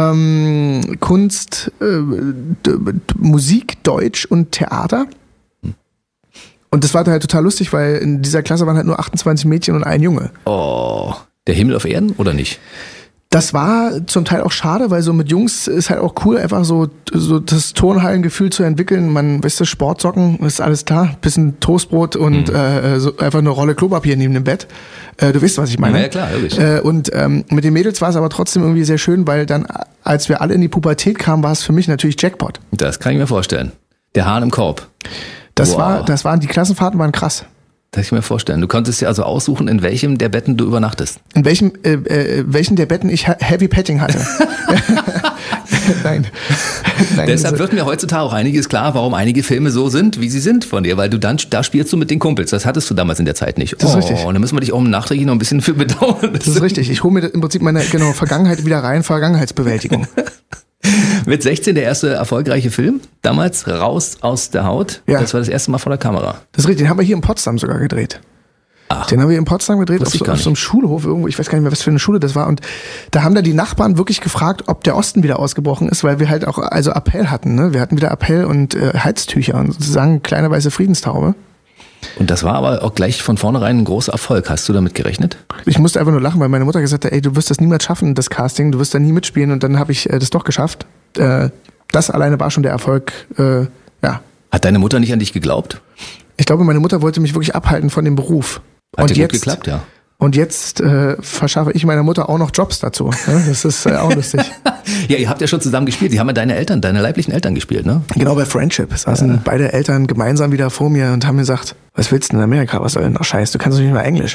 Musik, Deutsch und Theater. Und das war dann halt total lustig, weil in dieser Klasse waren halt nur 28 Mädchen und ein Junge. Oh, der Himmel auf Erden oder nicht? Das war zum Teil auch schade, weil so mit Jungs ist halt auch cool, einfach so das Turnhallengefühl zu entwickeln. Man, weißt du, Sportsocken, ist alles klar, bisschen Toastbrot und so einfach eine Rolle Klopapier neben dem Bett. Du weißt, was ich meine. Ja, klar, wirklich. Und mit den Mädels war es aber trotzdem irgendwie sehr schön, weil dann, als wir alle in die Pubertät kamen, war es für mich natürlich Jackpot. Das kann ich mir vorstellen. Der Hahn im Korb. Die Klassenfahrten waren krass. Das kann ich mir vorstellen. Du konntest dir also aussuchen, in welchem der Betten du übernachtest. In welchem der Betten ich Heavy Petting hatte. Nein. Deshalb wird mir heutzutage auch einiges klar, warum einige Filme so sind, wie sie sind von dir, weil da spielst du mit den Kumpels. Das hattest du damals in der Zeit nicht. Das ist richtig. Und da müssen wir dich auch nachträglich noch ein bisschen für bedauern. Das ist richtig. Ich hole mir im Prinzip meine Vergangenheit wieder rein, Vergangenheitsbewältigung. Mit 16 der erste erfolgreiche Film, damals Raus aus der Haut. Ja. Das war das erste Mal vor der Kamera. Das ist richtig, den haben wir hier in Potsdam sogar gedreht. Ach. Den haben wir in Potsdam gedreht, auf so einem Schulhof irgendwo, ich weiß gar nicht mehr, was für eine Schule das war. Und da haben dann die Nachbarn wirklich gefragt, ob der Osten wieder ausgebrochen ist, weil wir halt auch also Appell hatten. Ne? Wir hatten wieder Appell und Heiztücher und sozusagen kleine weiße Friedenstaube. Und das war aber auch gleich von vornherein ein großer Erfolg. Hast du damit gerechnet? Ich musste einfach nur lachen, weil meine Mutter gesagt hat, ey, du wirst das niemals schaffen, das Casting, du wirst da nie mitspielen. Und dann habe ich das doch geschafft. Das alleine war schon der Erfolg, ja. Hat deine Mutter nicht an dich geglaubt? Ich glaube, meine Mutter wollte mich wirklich abhalten von dem Beruf. Hat dir gut geklappt, ja. Und jetzt verschaffe ich meiner Mutter auch noch Jobs dazu. Das ist auch lustig. Ja, ihr habt ja schon zusammen gespielt. Die haben ja deine leiblichen Eltern gespielt, ne? Genau, bei Friendship saßen beide Eltern gemeinsam wieder vor mir und haben gesagt, was willst du in Amerika? Was soll denn noch Scheiß? Du kannst doch nicht mal Englisch.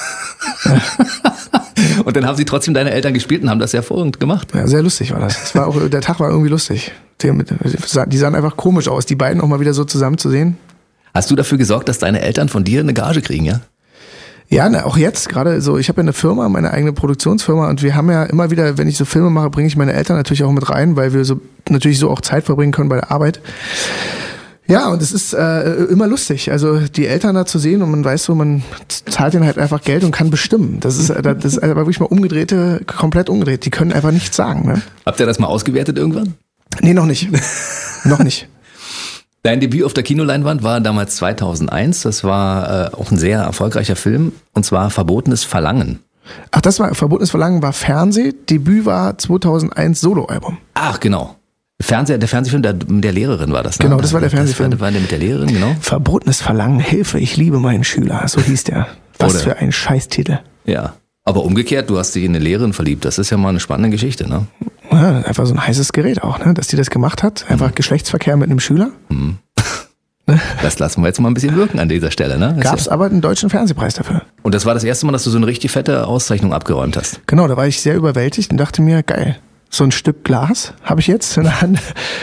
Und dann haben sie trotzdem deine Eltern gespielt und haben das hervorragend gemacht. Ja, sehr lustig war das. Der Tag war irgendwie lustig. Die sahen einfach komisch aus, die beiden auch mal wieder so zusammen zu sehen. Hast du dafür gesorgt, dass deine Eltern von dir eine Gage kriegen, ja? Ja, auch jetzt gerade so, ich habe ja eine Firma, meine eigene Produktionsfirma und wir haben ja immer wieder, wenn ich so Filme mache, bringe ich meine Eltern natürlich auch mit rein, weil wir so natürlich so auch Zeit verbringen können bei der Arbeit. Ja, und es ist immer lustig, also die Eltern da zu sehen und man weiß so, man zahlt ihnen halt einfach Geld und kann bestimmen. Das ist aber wirklich mal komplett umgedreht. Die können einfach nichts sagen. Ne? Habt ihr das mal ausgewertet irgendwann? Nee, noch nicht. Noch nicht. Dein Debüt auf der Kinoleinwand war damals 2001. Das war auch ein sehr erfolgreicher Film. Und zwar Verbotenes Verlangen. Ach, Verbotenes Verlangen war Fernseh. Debüt war 2001 Soloalbum. Ach, genau. Der Fernsehfilm der Lehrerin war das, ne? Genau, das war der Fernsehfilm. Das war der mit der Lehrerin, genau. Verbotenes Verlangen, Hilfe, ich liebe meinen Schüler. So hieß der. Was für ein Scheißtitel. Ja. Aber umgekehrt, du hast dich in eine Lehrerin verliebt. Das ist ja mal eine spannende Geschichte, ne? Ja, einfach so ein heißes Gerät auch, ne? Dass die das gemacht hat. Einfach Geschlechtsverkehr mit einem Schüler. Mhm. Das lassen wir jetzt mal ein bisschen wirken an dieser Stelle. Ne? Gab es aber einen deutschen Fernsehpreis dafür. Und das war das erste Mal, dass du so eine richtig fette Auszeichnung abgeräumt hast. Genau, da war ich sehr überwältigt und dachte mir, geil, so ein Stück Glas habe ich jetzt in der Hand.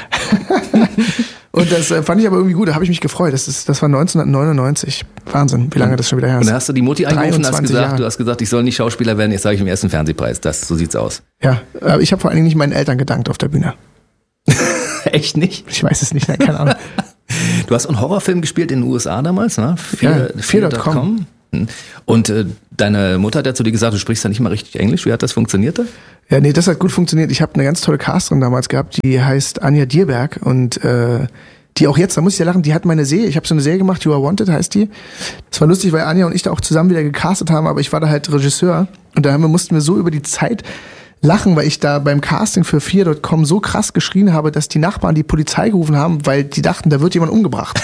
Und das fand ich aber irgendwie gut, da habe ich mich gefreut. Das war 1999. Wahnsinn, wie lange das schon wieder her ist. Und dann hast du die Mutti angerufen und hast 23 gesagt, Jahre. du hast gesagt, ich soll nicht Schauspieler werden, jetzt sage ich im ersten Fernsehpreis. So sieht's aus. Ja, aber ich habe vor allen Dingen nicht meinen Eltern gedankt auf der Bühne. Echt nicht? Ich weiß es nicht, nein, keine Ahnung. Du hast einen Horrorfilm gespielt in den USA damals, ne? Ja, 4.com. Und deine Mutter hat ja zu dir gesagt, du sprichst ja nicht mal richtig Englisch. Wie hat das funktioniert da? Ja, nee, das hat gut funktioniert. Ich habe eine ganz tolle Casterin damals gehabt, die heißt Anja Dierberg und die auch jetzt, da muss ich ja lachen, die hat meine Serie, ich habe so eine Serie gemacht, You Are Wanted heißt die. Das war lustig, weil Anja und ich da auch zusammen wieder gecastet haben, aber ich war da halt Regisseur und da mussten wir so über die Zeit lachen, weil ich da beim Casting für 4.com so krass geschrien habe, dass die Nachbarn die Polizei gerufen haben, weil die dachten, da wird jemand umgebracht.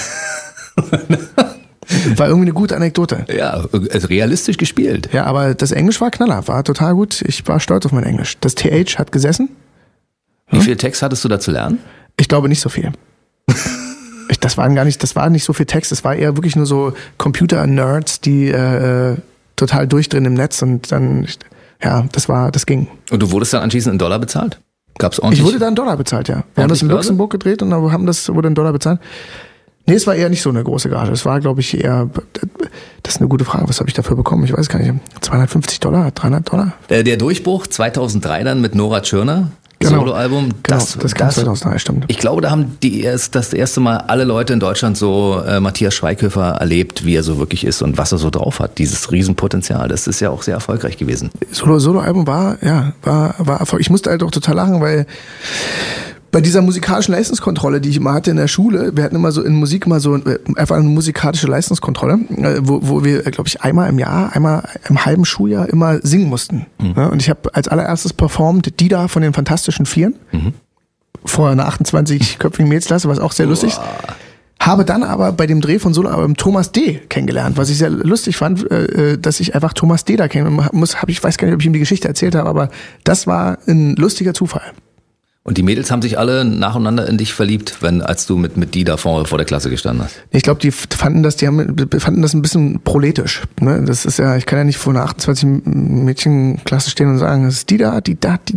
War irgendwie eine gute Anekdote. Ja, also realistisch gespielt. Ja, aber das Englisch war Knaller, war total gut. Ich war stolz auf mein Englisch. Das TH hat gesessen. Wie viel Text hattest du da zu lernen? Ich glaube nicht so viel. Das war nicht so viel Text, das war eher wirklich nur so Computer-Nerds, die total durchdrehen im Netz und dann, ja, das ging. Und du wurdest dann anschließend in Dollar bezahlt? Gab's ordentlich? Ich wurde da in Dollar bezahlt, ja. Wir haben das in Luxemburg gedreht und wurde in Dollar bezahlt. Nee, es war eher nicht so eine große Gage. Es war, glaube ich, eher, das ist eine gute Frage, was habe ich dafür bekommen? Ich weiß gar nicht, $250, $300? Der Durchbruch 2003 dann mit Nora Tschirner. Genau. Soloalbum. Genau, das kam 2003, stimmt. Ich glaube, da haben das erste Mal alle Leute in Deutschland so Matthias Schweighöfer erlebt, wie er so wirklich ist und was er so drauf hat. Dieses Riesenpotenzial. Das ist ja auch sehr erfolgreich gewesen. Soloalbum war Erfolg. Ich musste halt auch total lachen, weil bei dieser musikalischen Leistungskontrolle, die ich immer hatte in der Schule, wir hatten immer so in Musik einfach eine musikalische Leistungskontrolle, wo wir, glaube ich, einmal im Jahr, einmal im halben Schuljahr immer singen mussten. Mhm. Ja, und ich habe als allererstes performt Dida von den Fantastischen Vieren vor einer 28-köpfigen Mädelsklasse, was auch sehr lustig ist. Habe dann aber bei dem Dreh von Soloalbum Thomas D. kennengelernt, was ich sehr lustig fand, dass ich einfach Thomas D. da kennen muss. Ich weiß gar nicht, ob ich ihm die Geschichte erzählt habe, aber das war ein lustiger Zufall. Und die Mädels haben sich alle nacheinander in dich verliebt, als du mit die da vor der Klasse gestanden hast. Ich glaube, die fanden das ein bisschen proletisch. Ne? Das ist ja, ich kann ja nicht vor einer 28 Mädchenklasse stehen und sagen, das ist die da.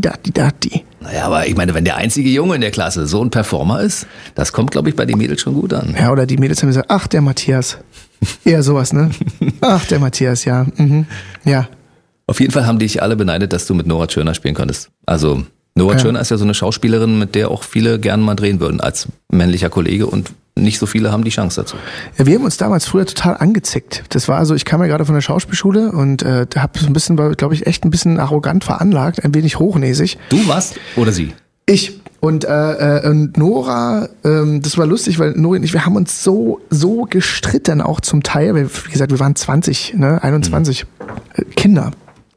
Naja, aber ich meine, wenn der einzige Junge in der Klasse so ein Performer ist, das kommt, glaube ich, bei den Mädels schon gut an. Ja, oder die Mädels haben gesagt, ach, der Matthias. Eher sowas, ne? Ach, der Matthias, ja. Mhm. Ja. Auf jeden Fall haben dich alle beneidet, dass du mit Nora Tschirner spielen konntest. Also Nora Tschirner ist ja so eine Schauspielerin, mit der auch viele gerne mal drehen würden als männlicher Kollege und nicht so viele haben die Chance dazu. Ja, wir haben uns damals früher total angezickt. Das war also, ich kam ja gerade von der Schauspielschule und habe so ein bisschen, glaube ich, echt ein bisschen arrogant veranlagt, ein wenig hochnäsig. Du warst oder sie? Ich. Und Nora, das war lustig, weil Nora und ich, wir haben uns so gestritten, auch zum Teil. Wie gesagt, wir waren 20, 21 Kinder.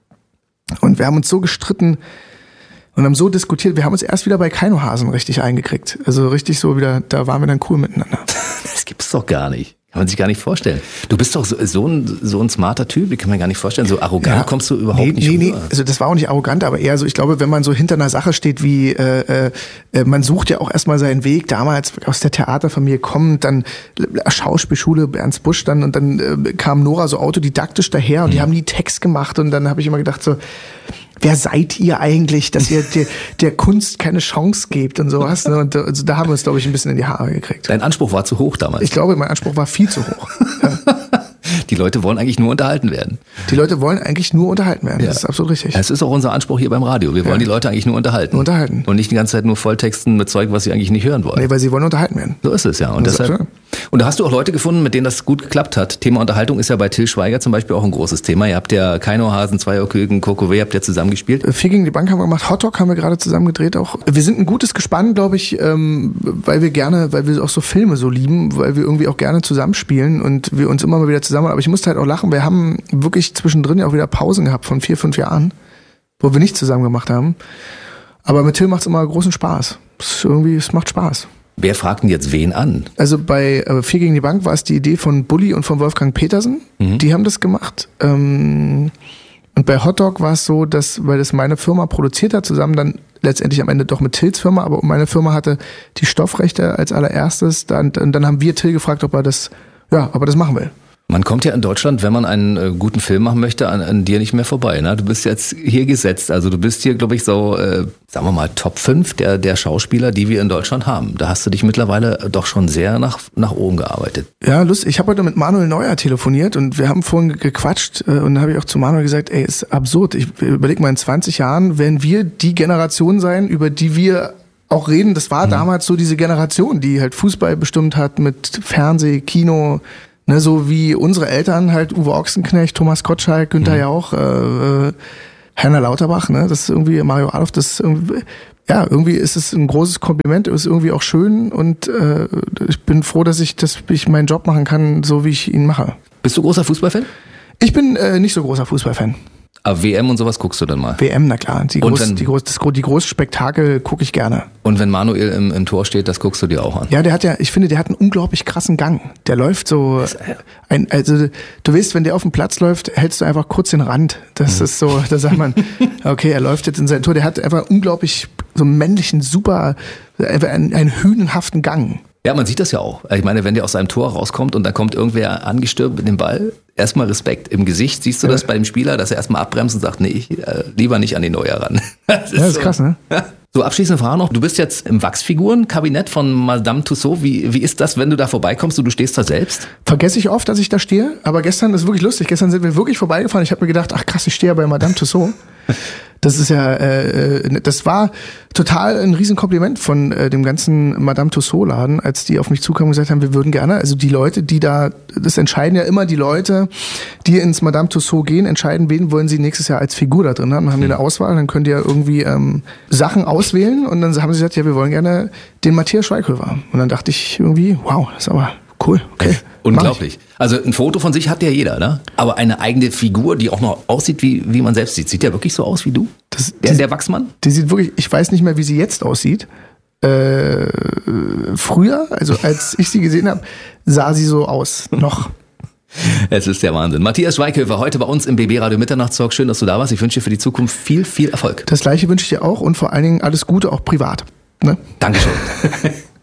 Und wir haben uns so gestritten und haben so diskutiert, wir haben uns erst wieder bei Keinohasen richtig eingekriegt. Also richtig so wieder, da waren wir dann cool miteinander. Das gibt's doch gar nicht. Kann man sich gar nicht vorstellen. Du bist doch so ein smarter Typ, die kann man gar nicht vorstellen. So arrogant kommst du überhaupt nicht rüber. Nee, also das war auch nicht arrogant, aber eher so, ich glaube, wenn man so hinter einer Sache steht wie, man sucht ja auch erstmal seinen Weg, damals aus der Theaterfamilie kommt, dann Schauspielschule, Ernst Busch dann und dann kam Nora so autodidaktisch daher und die haben nie Text gemacht und dann habe ich immer gedacht so, wer seid ihr eigentlich, dass ihr der Kunst keine Chance gebt und sowas. Ne? Und also da haben wir uns, glaube ich, ein bisschen in die Haare gekriegt. Dein Anspruch war zu hoch damals. Ich glaube, mein Anspruch war viel zu hoch. Ja. Die Leute wollen eigentlich nur unterhalten werden. Die Leute wollen eigentlich nur unterhalten werden, das ist absolut richtig. Das ist auch unser Anspruch hier beim Radio. Wir wollen die Leute eigentlich nur unterhalten. Nur unterhalten. Und nicht die ganze Zeit nur Volltexten mit Zeug, was sie eigentlich nicht hören wollen. Nee, weil sie wollen unterhalten werden. So ist es ja. Und deshalb. Und da hast du auch Leute gefunden, mit denen das gut geklappt hat. Thema Unterhaltung ist ja bei Till Schweiger zum Beispiel auch ein großes Thema. Ihr habt ja Keinohasen, Zweierküken, Kokowé, habt ihr zusammen gespielt. 4 gegen die Bank haben wir gemacht. Hot Dog haben wir gerade zusammen gedreht auch. Wir sind ein gutes Gespann, glaube ich, weil wir auch so Filme so lieben, weil wir irgendwie auch gerne zusammenspielen und wir uns immer mal wieder zusammen. Aber ich musste halt auch lachen. Wir haben wirklich zwischendrin ja auch wieder Pausen gehabt von 4-5 Jahren, wo wir nicht zusammen gemacht haben. Aber mit Till macht's immer großen Spaß. Es macht Spaß. Wer fragt denn jetzt wen an? Also bei 4 gegen die Bank war es die Idee von Bulli und von Wolfgang Petersen. Die haben das gemacht. Und bei Hot Dog war es so, dass, weil das meine Firma produziert hat, zusammen dann letztendlich am Ende doch mit Tills Firma, aber meine Firma hatte die Stoffrechte als allererstes. Dann haben wir Till gefragt, ob er das machen will. Man kommt ja in Deutschland, wenn man einen guten Film machen möchte, an dir nicht mehr vorbei. Ne? Du bist jetzt hier gesetzt. Also du bist hier, glaube ich, so, sagen wir mal, Top 5 der Schauspieler, die wir in Deutschland haben. Da hast du dich mittlerweile doch schon sehr nach oben gearbeitet. Ja, lustig. Ich habe heute mit Manuel Neuer telefoniert und wir haben vorhin gequatscht und da habe ich auch zu Manuel gesagt, ey, ist absurd. Ich überlege mal, in 20 Jahren werden wir die Generation sein, über die wir auch reden. Das war damals so diese Generation, die halt Fußball bestimmt hat mit Fernseh, Kino. Ne, so wie unsere Eltern halt Uwe Ochsenknecht, Thomas Gottschalk, Günther Jauch, Heiner Lauterbach, ne, das ist irgendwie Mario Adolf, das ist irgendwie ist es ein großes Kompliment, ist irgendwie auch schön und ich bin froh, dass ich meinen Job machen kann, so wie ich ihn mache. Bist du großer Fußballfan? Ich bin nicht so großer Fußballfan. Aber WM und sowas guckst du dann mal? WM, na klar. Die großen Spektakel gucke ich gerne. Und wenn Manuel im Tor steht, das guckst du dir auch an? Ja, ich finde, der hat einen unglaublich krassen Gang. Der läuft so, also du weißt, wenn der auf dem Platz läuft, hältst du einfach kurz den Rand. Das ist so, da sagt man, okay, er läuft jetzt in sein Tor. Der hat einfach unglaublich so einen männlichen, super, einen hünenhaften Gang. Ja, man sieht das ja auch. Ich meine, wenn der aus seinem Tor rauskommt und dann kommt irgendwer angestürmt mit dem Ball, erstmal Respekt. Im Gesicht siehst du das bei dem Spieler, dass er erstmal abbremst und sagt, nee, lieber nicht an den Neuer ran. Das ist krass, ne? So, abschließende Frage noch. Du bist jetzt im Wachsfigurenkabinett von Madame Tussauds. Wie ist das, wenn du da vorbeikommst und du stehst da selbst? Vergesse ich oft, dass ich da stehe, aber gestern, das ist wirklich lustig, gestern sind wir wirklich vorbeigefahren. Ich habe mir gedacht, ach krass, ich stehe ja bei Madame Tussauds. Das ist ja, das war total ein Riesenkompliment von dem ganzen Madame Tussauds-Laden, als die auf mich zukamen und gesagt haben, wir würden gerne, also die Leute, die da, das entscheiden ja immer die Leute, die ins Madame Tussauds gehen, entscheiden, wen wollen sie nächstes Jahr als Figur da drin haben. Dann haben die eine Auswahl, dann könnt ihr irgendwie Sachen auswählen und dann haben sie gesagt, ja, wir wollen gerne den Matthias Schweighöfer. Und dann dachte ich irgendwie, wow, das ist aber cool, okay. Unglaublich. Also ein Foto von sich hat ja jeder, ne? Aber eine eigene Figur, die auch noch aussieht, wie man selbst sieht. Sieht der wirklich so aus wie du? Der Wachsmann? Die sieht wirklich, ich weiß nicht mehr, wie sie jetzt aussieht. Früher, also als ich sie gesehen habe, sah sie so aus. Noch. Es ist der Wahnsinn. Matthias Schweighöfer, heute bei uns im BB Radio Mitternachtstalk. Schön, dass du da warst. Ich wünsche dir für die Zukunft viel, viel Erfolg. Das Gleiche wünsche ich dir auch und vor allen Dingen alles Gute, auch privat. Ne? Dankeschön.